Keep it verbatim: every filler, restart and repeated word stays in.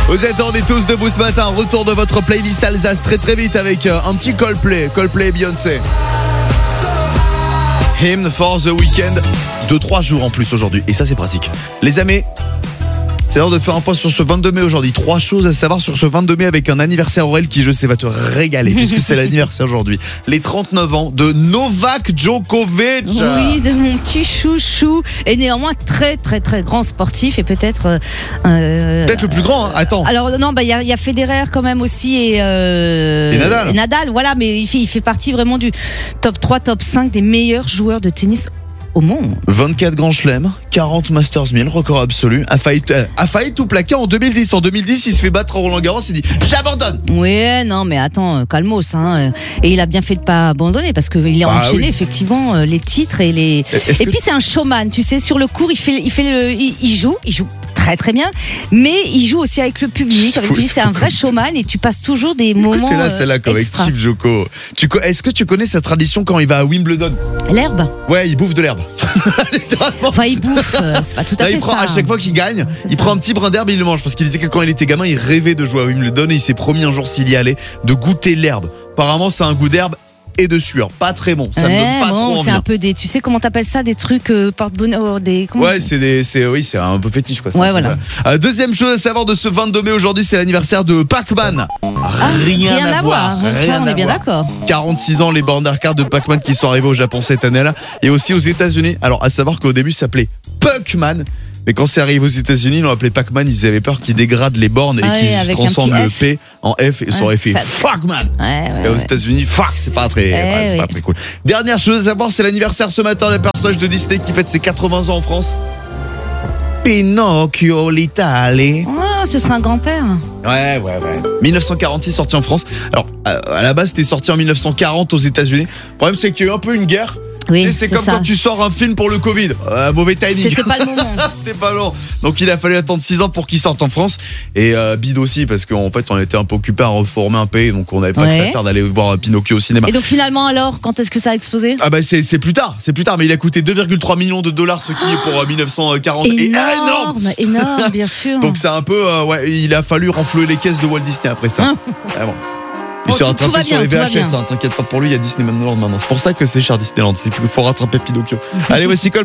Vous attendez tous debout ce matin. Retour de votre playlist Alsace très très vite avec un petit Coldplay. Coldplay et Beyoncé. Hymn for the Weekend. deux trois jours en plus aujourd'hui. Et ça, c'est pratique. Les amis, c'est l'heure de faire un point sur ce vingt-deux mai aujourd'hui. Trois choses à savoir sur ce vingt-deux mai avec un anniversaire Aurel qui, je sais, va te régaler puisque c'est l'anniversaire aujourd'hui. Les trente-neuf ans de Novak Djokovic. Oui, de mon petit chouchou. Et néanmoins très très très grand sportif et peut-être... Euh, Peut-être le plus grand, hein. Attends. Alors non, bah il y a, y a Federer quand même aussi et, euh, et Nadal. Et Nadal, voilà, mais il fait, il fait partie vraiment du top trois, top cinq des meilleurs joueurs de tennis au monde. vingt-quatre grands chelems, quarante Masters mille, record absolu. A failli, euh, a failli tout plaquer en deux mille dix. En deux mille dix, il se fait battre à Roland Garros. Il dit j'abandonne. Oui, non, mais attends, calmos. Hein. Et il a bien fait de pas abandonner parce qu'il a bah, enchaîné oui. effectivement les titres et les. Est-ce et que... puis c'est un showman, tu sais, sur le court, il fait, il fait le, il, il joue, il joue très très bien, mais il joue aussi avec le public. Avec le public, c'est un vrai showman et tu passes toujours des moments. T'es là, c'est là, comme avec Steve Joko. Tu, est-ce que tu connais sa tradition quand il va à Wimbledon? L'herbe. Ouais, il bouffe de l'herbe. Enfin, il bouffe, euh, c'est pas tout à là, fait il prend, ça. À chaque fois qu'il gagne, c'est il ça. prend un petit brin d'herbe et il le mange. Parce qu'il disait que quand il était gamin, il rêvait de jouer à Wimbledon et il s'est promis un jour s'il y allait de goûter l'herbe. Apparemment, c'est un goût d'herbe et de sueur, pas très bon. Ça ouais, me donne pas bon, trop envie. C'est un peu des, tu sais comment t'appelles ça, des trucs euh, porte-bonheur, des. Comment ouais, c'est des, c'est oui, c'est un peu fétiche quoi. Ouais, voilà. Euh, deuxième chose à savoir de ce vingt-deux mai aujourd'hui, c'est l'anniversaire de Pac-Man. Ah, rien, rien à voir. voir. Rien ça, on à est bien voir. d'accord. quarante-six ans, les bornes d'arcade de Pac-Man qui sont arrivées au Japon cette année-là et aussi aux États-Unis. Alors, à savoir qu'au début, ça s'appelait Puckman. Mais quand c'est arrivé aux États-Unis, ils l'ont appelé Pac-Man. Ils avaient peur qu'ils dégradent les bornes et ah qu'ils oui, transforment le P en F et ça aurait fait Fuckman. Ouais, ouais, et aux ouais. États-Unis, fuck, c'est pas très, eh ouais, c'est oui. pas très cool. Dernière chose à savoir, c'est l'anniversaire ce matin d'un personnage de Disney qui fête ses quatre-vingts ans en France. Pinocchio l'Italie. Ah, ce sera un grand-père. Ouais, ouais, ouais. dix-neuf cent quarante-six sorti en France. Alors, à la base, c'était sorti en dix-neuf cent quarante aux États-Unis. Le problème, c'est qu'il y a eu un peu une guerre. Oui, c'est, c'est comme ça. quand tu sors un film pour le Covid. Euh, mauvais timing. C'était pas le moment. C'était pas long. Donc il a fallu attendre six ans pour qu'il sorte en France. Et euh, bide aussi, parce qu'en fait, on était un peu occupé à reformer un pays. Donc on n'avait pas ouais. que ça à faire d'aller voir Pinocchio au cinéma. Et donc finalement, alors, quand est-ce que ça a explosé? Ah bah c'est, c'est plus tard. C'est plus tard. Mais il a coûté deux virgule trois millions de dollars, ce qui est pour euh, dix-neuf cent quarante. Énorme, et énorme. Énorme, bien sûr. Donc c'est un peu. Euh, ouais, il a fallu renflouer les caisses de Walt Disney après ça. Vraiment. Il Bon, s'est tout, rattrapé tout sur bien, les V H S, hein, t'inquiète pas pour lui, il y a Disneyland maintenant. C'est pour ça que c'est cher Disneyland, il faut rattraper Pinocchio. Allez, voici Coldplay.